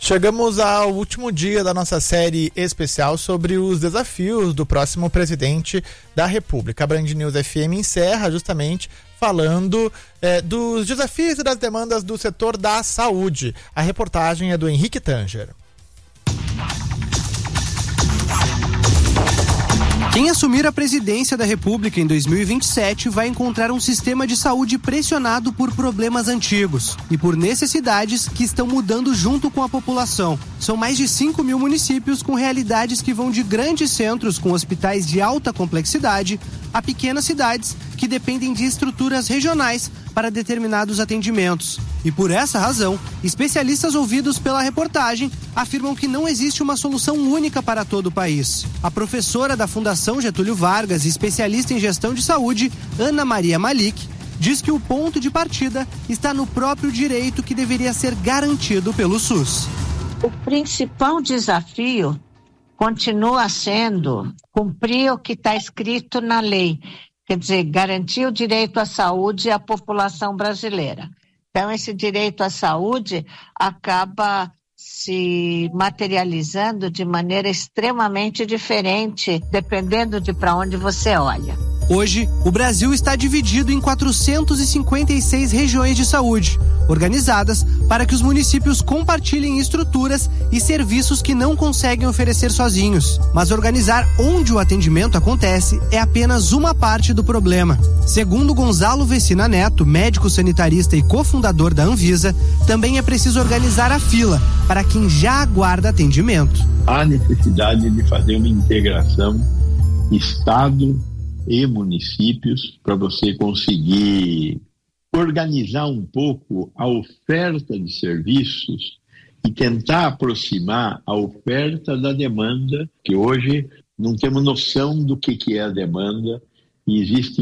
Chegamos ao último dia da nossa série especial sobre os desafios do próximo presidente da República. A Band News FM encerra justamente falando dos desafios e das demandas do setor da saúde. A reportagem é do Henrique Tanger. Quem assumir a presidência da República em 2027 vai encontrar um sistema de saúde pressionado por problemas antigos e por necessidades que estão mudando junto com a população. São mais de 5 mil municípios com realidades que vão de grandes centros com hospitais de alta complexidade a pequenas cidades que dependem de estruturas regionais para determinados atendimentos. E por essa razão, especialistas ouvidos pela reportagem afirmam que não existe uma solução única para todo o país. A professora da Fundação Getúlio Vargas e especialista em gestão de saúde, Ana Maria Malik, diz que o ponto de partida está no próprio direito que deveria ser garantido pelo SUS. O principal desafio continua sendo cumprir o que está escrito na lei. Quer dizer, garantir o direito à saúde à população brasileira. Então, esse direito à saúde acaba se materializando de maneira extremamente diferente, dependendo de para onde você olha. Hoje, o Brasil está dividido em 456 regiões de saúde, organizadas para que os municípios compartilhem estruturas e serviços que não conseguem oferecer sozinhos. Mas organizar onde o atendimento acontece é apenas uma parte do problema. Segundo Gonzalo Vecina Neto, médico sanitarista e cofundador da Anvisa, também é preciso organizar a fila para quem já aguarda atendimento. Há necessidade de fazer uma integração Estado e municípios para você conseguir organizar um pouco a oferta de serviços e tentar aproximar a oferta da demanda, que hoje não temos noção do que é a demanda e existe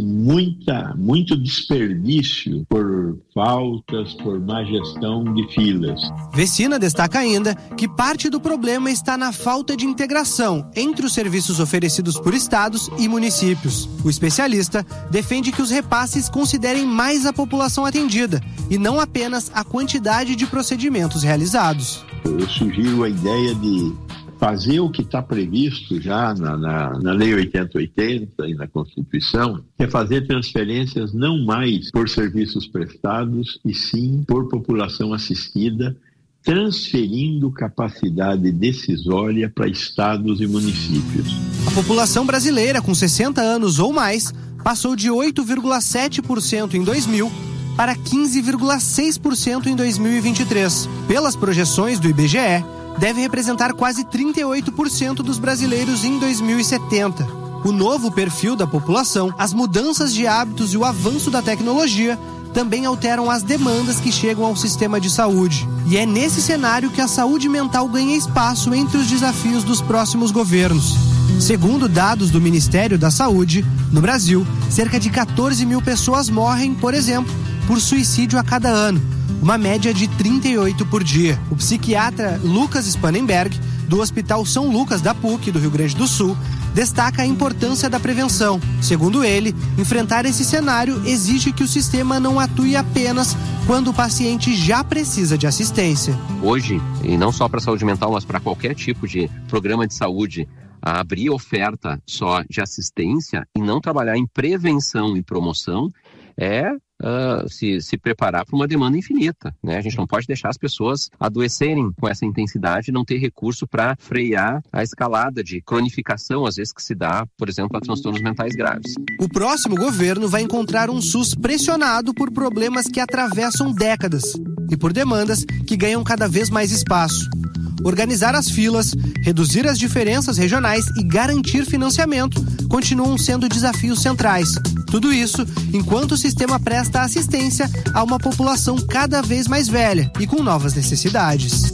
muito desperdício por faltas, por má gestão de filas. Vecina destaca ainda que parte do problema está na falta de integração entre os serviços oferecidos por estados e municípios. O especialista defende que os repasses considerem mais a população atendida e não apenas a quantidade de procedimentos realizados. Eu sugiro a ideia de fazer o que está previsto já na Lei 8080 e na Constituição, que é fazer transferências não mais por serviços prestados, e sim por população assistida, transferindo capacidade decisória para estados e municípios. A população brasileira com 60 anos ou mais passou de 8,7% em 2000 para 15,6% em 2023. Pelas projeções do IBGE, deve representar quase 38% dos brasileiros em 2070. O novo perfil da população, as mudanças de hábitos e o avanço da tecnologia também alteram as demandas que chegam ao sistema de saúde. E é nesse cenário que a saúde mental ganha espaço entre os desafios dos próximos governos. Segundo dados do Ministério da Saúde, no Brasil, cerca de 14 mil pessoas morrem, por exemplo, por suicídio a cada ano, uma média de 38 por dia. O psiquiatra Lucas Spanenberg, do Hospital São Lucas da PUC, do Rio Grande do Sul, destaca a importância da prevenção. Segundo ele, enfrentar esse cenário exige que o sistema não atue apenas quando o paciente já precisa de assistência. Hoje, e não só para a saúde mental, mas para qualquer tipo de programa de saúde, abrir oferta só de assistência e não trabalhar em prevenção e promoção é se preparar para uma demanda infinita, né? A gente não pode deixar as pessoas adoecerem com essa intensidade e não ter recurso para frear a escalada de cronificação, às vezes, que se dá, por exemplo, a transtornos mentais graves. O próximo governo vai encontrar um SUS pressionado por problemas que atravessam décadas e por demandas que ganham cada vez mais espaço. Organizar as filas, reduzir as diferenças regionais e garantir financiamento continuam sendo desafios centrais. Tudo isso enquanto o sistema presta assistência a uma população cada vez mais velha e com novas necessidades.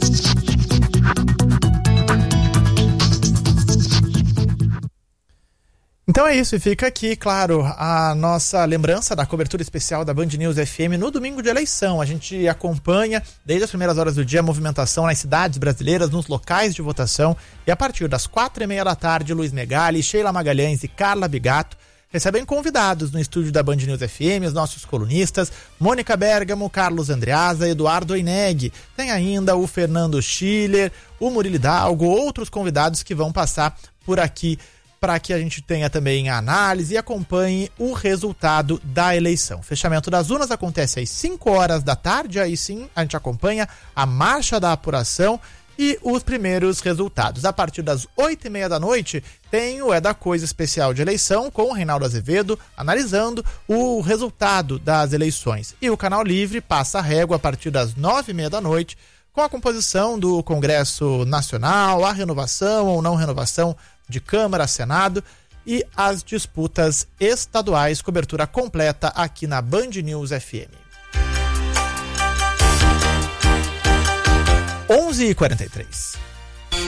Então é isso, e fica aqui, claro, a nossa lembrança da cobertura especial da Band News FM no domingo de eleição. A gente acompanha desde as primeiras horas do dia a movimentação nas cidades brasileiras, nos locais de votação, e a partir das 4:30 da tarde, Luiz Megali, Sheila Magalhães e Carla Bigato recebem convidados no estúdio da Band News FM, os nossos colunistas, Mônica Bergamo, Carlos Andreasa, Eduardo Oineg. Tem ainda o Fernando Schiller, o Murilo Hidalgo, outros convidados que vão passar por aqui para que a gente tenha também a análise e acompanhe o resultado da eleição. O fechamento das urnas acontece às 5 horas da tarde, aí sim a gente acompanha a marcha da apuração e os primeiros resultados. A partir das 8h30 da noite, tem o É da Coisa especial de eleição com o Reinaldo Azevedo analisando o resultado das eleições. E o Canal Livre passa a régua a partir das 9h30 da noite com a composição do Congresso Nacional, a renovação ou não renovação de Câmara, Senado e as disputas estaduais. Cobertura completa aqui na Band News FM. 11h43.